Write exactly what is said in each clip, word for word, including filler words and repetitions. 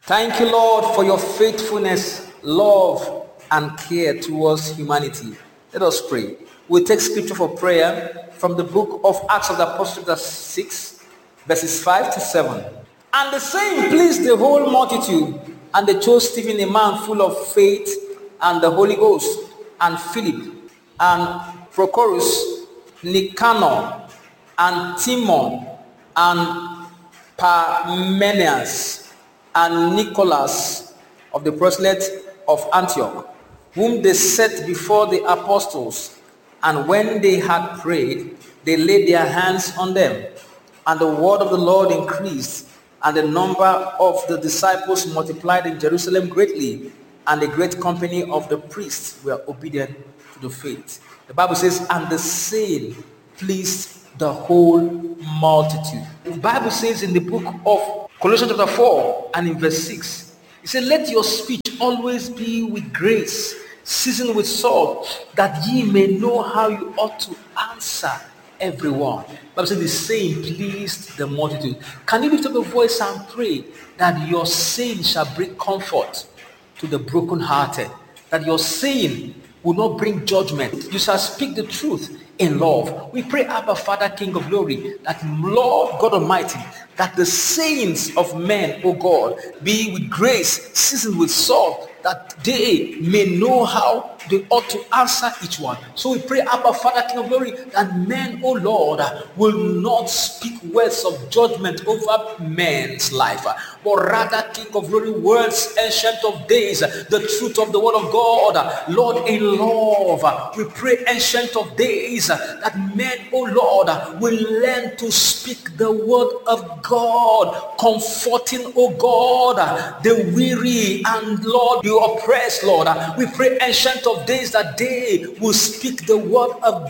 Thank you, Lord, for your faithfulness, love, and care towards humanity. Let us pray. We take scripture for prayer from the book of Acts of the Apostles, chapter six, verses five to seven. And the saying pleased the whole multitude, and they chose Stephen, a man full of faith and the Holy Ghost, and Philip, and Prochorus, Nicanor, and Timon, and Parmenius, and Nicholas of the proselyte of Antioch, whom they set before the apostles. And when they had prayed, they laid their hands on them. And the word of the Lord increased, and the number of the disciples multiplied in Jerusalem greatly, and a great company of the priests were obedient to the faith. The Bible says, and the saying pleased the whole multitude. The Bible says in the book of Colossians chapter four and in verse six, it said, let your speech always be with grace, seasoned with salt, that ye may know how you ought to answer everyone. The Bible says the saying pleased the multitude. Can you lift up your voice and pray that your saying shall bring comfort to the brokenhearted, that your saying will not bring judgment. You shall speak the truth in love. We pray, Abba Father, King of glory, that Lord God Almighty, that the sayings of men, O God, be with grace, seasoned with salt, that they may know how they ought to answer each one. So we pray, Abba Father, King of glory, that men, O Lord, will not speak words of judgment over men's life, but rather, King of glory, words ancient of days, the truth of the word of God, Lord, in love. We pray, ancient of days, that men, O Lord, will learn to speak the word of God, comforting, O God, the weary and, Lord, the oppressed, Lord. We pray, ancient of days, that they will speak the word of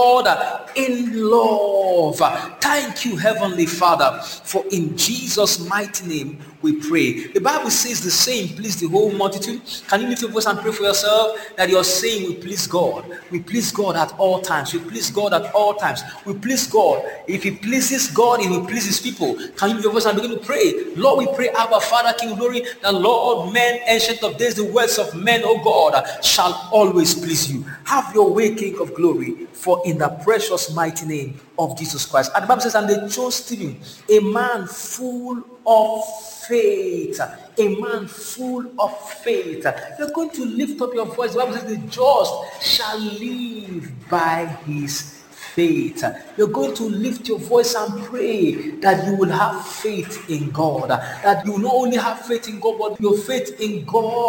God in love. Thank you, Heavenly Father, for in Jesus' mighty name we pray. The Bible says the saying please the whole multitude. Can you lift your voice and pray for yourself that your saying will please God? We please God at all times. We please God at all times. We please God. If he pleases God, he will please his people. Can you lift your voice and begin to pray? Lord, we pray, Abba Father, King of glory, that Lord, men, ancient of days, the words of men, O God, shall always please you. Have your way, King of glory, for in the precious mighty name of Jesus Christ. And the Bible says, and they chose Stephen, a man full of faith, a man full of faith. You're going to lift up your voice. The Bible says, the just shall live by his faith. You're going to lift your voice and pray that you will have faith in God, that you will not only have faith in God, but your faith in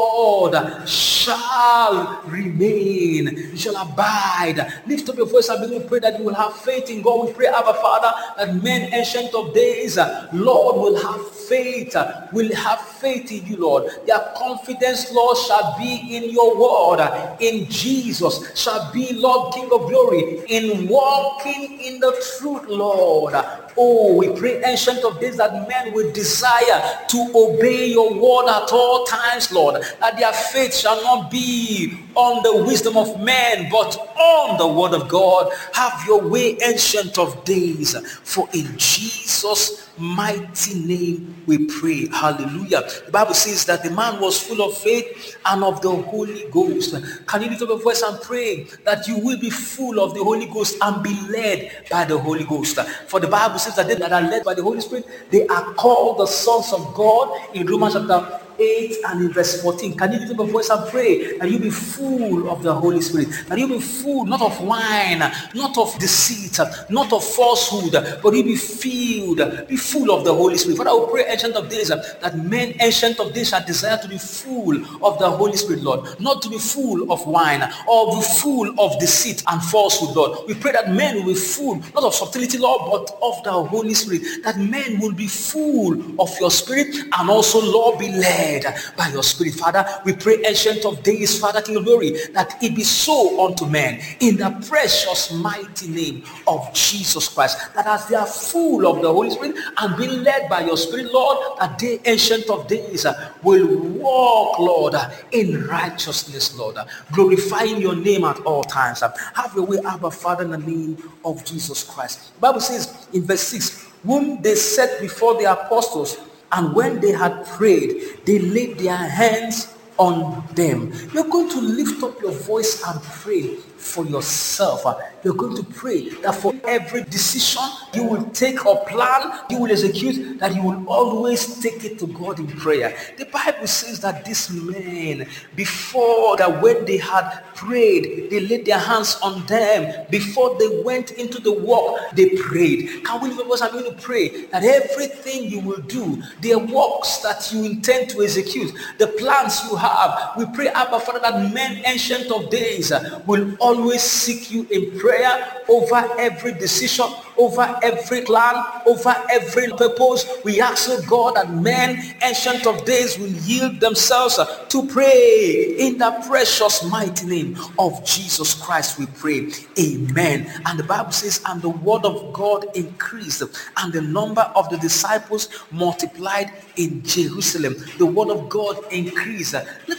God shall remain, you shall abide. Lift up your voice and begin to pray that you will have faith in God. We pray, Abba Father, that men ancient of days, Lord, will have faith, will have faith in you, Lord. Their confidence, Lord, shall be in your word, in Jesus, shall be, Lord, King of glory, in walking in the truth, Lord. Oh, we pray, ancient of days, that men will desire to obey your word at all times, Lord, that their faith shall not be on the wisdom of men, but on the word of God. Have your way, ancient of days, for in Jesus' mighty name we pray. Hallelujah. The Bible says that the man was full of faith and of the Holy Ghost. Can you lift up your voice and pray that you will be full of the Holy Ghost and be led by the Holy Ghost? For the Bible says that they that are led by the Holy Spirit, they are called the sons of God in Romans chapter eight and in verse fourteen. Can you lift up your voice and pray that you be full of the Holy Spirit, that you be full not of wine, not of deceit, not of falsehood, but you be filled, be full of the Holy Spirit. Father, I will pray, ancient of days, that men ancient of days shall desire to be full of the Holy Spirit, Lord, not to be full of wine or be full of deceit and falsehood, Lord. We pray that men will be full not of subtlety, Lord, but of the Holy Spirit, that men will be full of your Spirit and also, Lord, be led by your Spirit. Father, we pray, ancient of days, Father, King of glory, that it be so unto men in the precious mighty name of Jesus Christ, that as they are full of the Holy Spirit and being led by your Spirit, Lord, that they, ancient of days, will walk, Lord, in righteousness, Lord, glorifying your name at all times. Have your way, Abba Father, in the name of Jesus Christ. The Bible says in verse six, whom they set before the apostles, And when they had prayed, they laid their hands on them. You're going to lift up your voice and pray for yourself. You're going to pray that for every decision you will take or plan, you will execute, that you will always take it to God in prayer. The Bible says that these men, before that when they had prayed, they laid their hands on them. Before they went into the work, they prayed. Can we lift up us? I'm going to pray that everything you will do, the works that you intend to execute, the plans you have, we pray, Abba Father, that men ancient of days will always seek you in prayer over every decision, over every plan, over every purpose. We ask, oh God, that men ancient of days will yield themselves to pray in the precious mighty name of Jesus Christ. We pray, amen. And the Bible says, and the word of God increased, and the number of the disciples multiplied in Jerusalem. The word of God increased. Let